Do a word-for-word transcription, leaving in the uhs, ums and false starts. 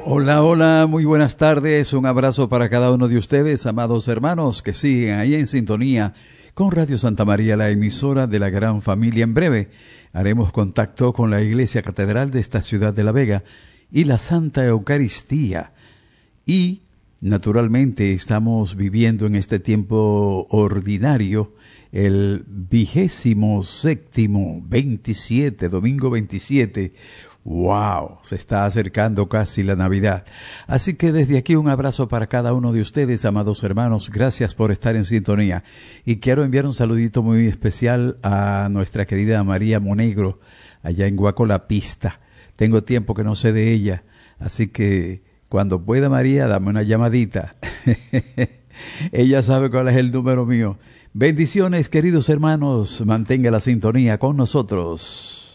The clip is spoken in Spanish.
Hola, hola, muy buenas tardes. Un abrazo para cada uno de ustedes, amados hermanos, que siguen ahí en sintonía con Radio Santa María, la emisora de la gran familia. En breve haremos contacto con la Iglesia Catedral de esta ciudad de La Vega y la Santa Eucaristía. Y, naturalmente, estamos viviendo en este tiempo ordinario el vigésimo séptimo, veintisiete, domingo veintisiete. ¡Wow! Se está acercando casi la Navidad. Así que desde aquí un abrazo para cada uno de ustedes, amados hermanos. Gracias por estar en sintonía. Y quiero enviar un saludito muy especial a nuestra querida María Monegro, allá en Guaco La Pista. Tengo tiempo que no sé de ella, así que cuando pueda, María, dame una llamadita. Ella sabe cuál es el número mío. Bendiciones, queridos hermanos. Mantenga la sintonía con nosotros.